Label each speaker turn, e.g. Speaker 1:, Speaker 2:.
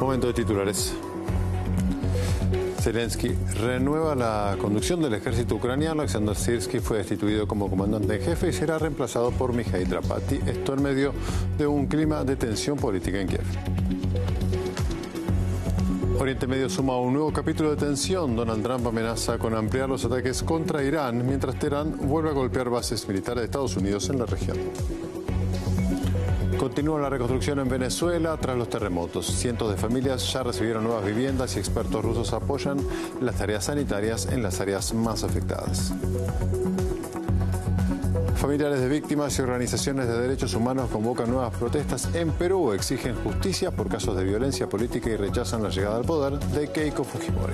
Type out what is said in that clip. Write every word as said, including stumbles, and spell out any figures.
Speaker 1: Momento de titulares. Zelensky renueva la conducción del ejército ucraniano. Alexander Sirski fue destituido como comandante en jefe y será reemplazado por Mikhail Drapati. Esto en medio de un clima de tensión política en Kiev. Oriente Medio suma un nuevo capítulo de tensión. Donald Trump amenaza con ampliar los ataques contra Irán, mientras Teherán vuelve a golpear bases militares de Estados Unidos en la región. Continúa la reconstrucción en Venezuela tras los terremotos. Cientos de familias ya recibieron nuevas viviendas y expertos rusos apoyan las tareas sanitarias en las áreas más afectadas. Familiares de víctimas y organizaciones de derechos humanos convocan nuevas protestas en Perú. Exigen justicia por casos de violencia política y rechazan la llegada al poder de Keiko Fujimori.